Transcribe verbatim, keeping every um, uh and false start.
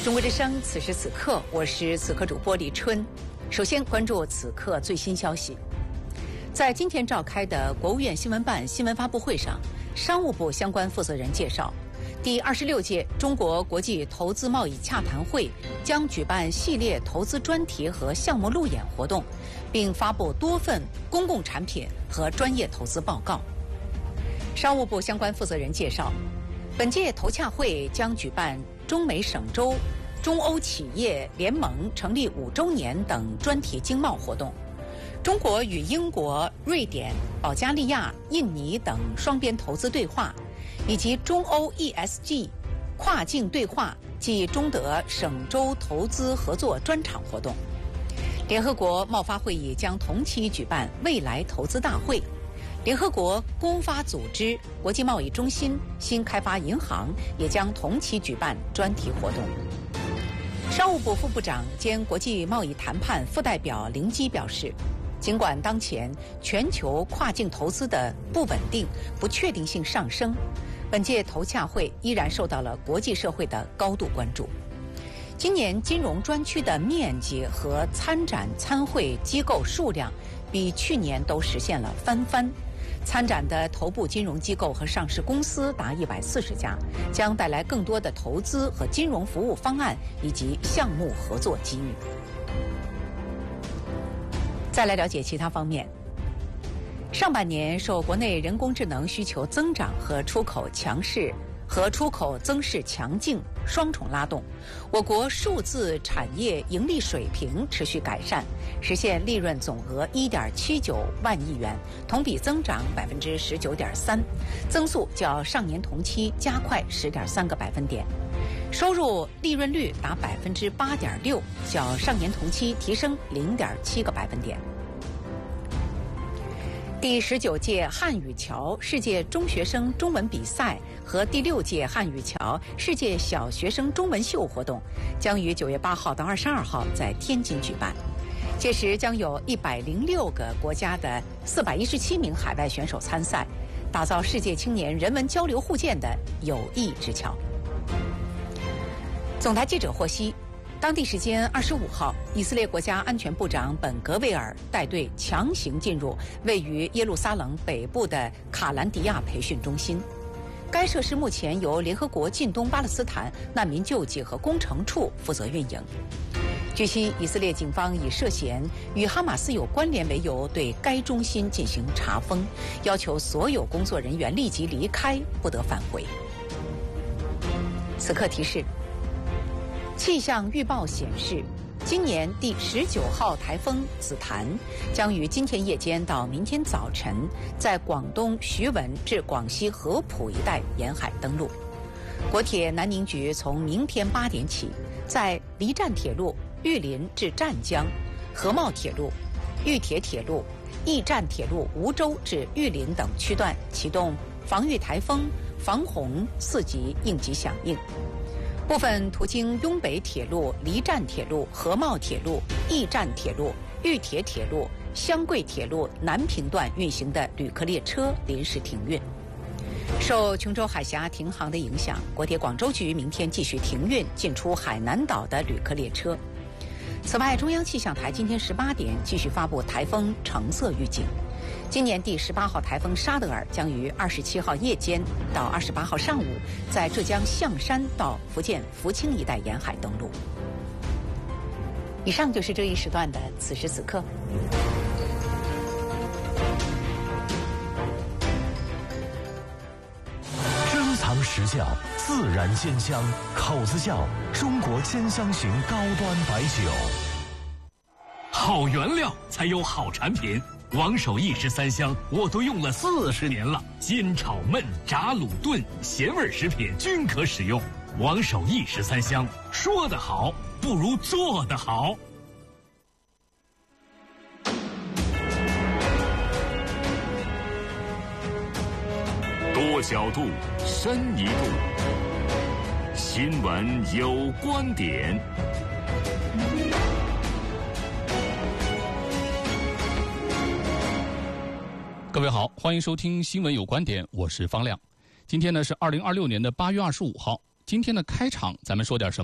中国之声，此时此刻，我是此刻主播李春。首先关注此刻最新消息。在今天召开的国务院新闻办新闻发布会上，商务部相关负责人介绍，第二十六届中国国际投资贸易洽谈会将举办系列投资专题和项目路演活动，并发布多份公共产品和专业投资报告。商务部相关负责人介绍，本届投洽会将举办中美省州、中欧企业联盟成立五周年等专题经贸活动。中国与英国、瑞典、保加利亚、印尼等双边投资对话，以及中欧 E S G 跨境对话暨中德省州投资合作专场活动。联合国贸发会议将同期举办未来投资大会。联合国公发组织国际贸易中心新开发银行也将同期举办专题活动。商务部副部长兼国际贸易谈判副代表林基表示，尽管当前全球跨境投资的不稳定、不确定性上升，本届投洽会依然受到了国际社会的高度关注。今年金融专区的面积和参展参会机构数量比去年都实现了翻番。参展的头部金融机构和上市公司达一百四十家，将带来更多的投资和金融服务方案以及项目合作机遇。再来了解其他方面。上半年受国内人工智能需求增长和出口强势和出口增势强劲双重拉动，我国数字产业盈利水平持续改善，实现利润总额一点七九万亿元，同比增长百分之十九点三，增速较上年同期加快十点三个百分点，收入利润率达百分之八点六，较上年同期提升零点七个百分点。第十九届汉语桥世界中学生中文比赛和第六届汉语桥世界小学生中文秀活动将于九月八号到二十二号在天津举办，届时将有一百零六个国家的四百一十七名海外选手参赛，打造世界青年人文交流互鉴的友谊之桥。总台记者获悉，当地时间二十五号，以色列国家安全部长本格维尔带队强行进入位于耶路撒冷北部的卡兰迪亚培训中心。该设施目前由联合国近东巴勒斯坦难民救济和工程处负责运营。据悉，以色列警方以涉嫌与哈马斯有关联为由，对该中心进行查封，要求所有工作人员立即离开，不得返回。此刻提示。气象预报显示，今年第十九号台风紫檀将于今天夜间到明天早晨在广东徐闻至广西合浦一带沿海登陆。国铁南宁局从明天八点起，在离站铁路玉林至湛江、合茂铁路、豫铁铁路、驿站铁路梧州至玉林等区段启动防御台风、防洪四级应急响应。部分途经雍北铁路、离站铁路、合茂铁路、驿站铁路、豫铁铁路、湘桂铁路南平段运行的旅客列车临时停运。受琼州海峡停航的影响，国铁广州局明天继续停运进出海南岛的旅客列车。此外，中央气象台今天十八点继续发布台风橙色预警。今年第十八号台风沙德尔将于二十七号夜间到二十八号上午在浙江象山到福建福清一带沿海登陆。以上就是这一时段的此时此刻。 珍藏实窖，自然鲜香，口子窖中国鲜香型高端白酒。 好原料才有好产品。王守义十三香我都用了四十年了，煎炒焖炸卤炖咸味食品均可使用。王守义十三香，说得好不如做得好。 多角度，深一步。新闻有观点。 各位好，欢迎收听新闻有观点，我是方亮。今天呢是二零二六年的八月二十五号。今天的开场咱们说点什么？